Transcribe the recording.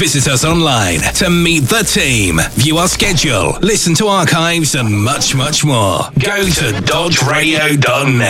Visit us online to meet the team, view our schedule, listen to archives and much, much more. Go to dodgeradio.net.